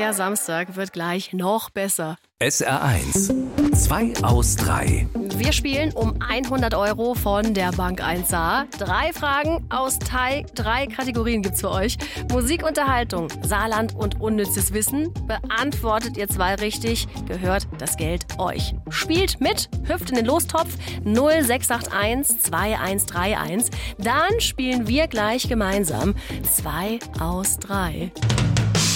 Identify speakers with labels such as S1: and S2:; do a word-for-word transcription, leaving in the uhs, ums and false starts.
S1: Der Samstag wird gleich noch besser.
S2: S R eins. zwei aus drei.
S1: Wir spielen um hundert Euro von der Bank eins a. Drei Fragen aus Thai, drei Kategorien gibt's für euch. Musik, Unterhaltung, Saarland und unnützes Wissen. Beantwortet ihr zwei richtig, gehört das Geld euch. Spielt mit, hüpft in den Lostopf null sechs acht eins zwei eins drei eins. Dann spielen wir gleich gemeinsam zwei aus drei.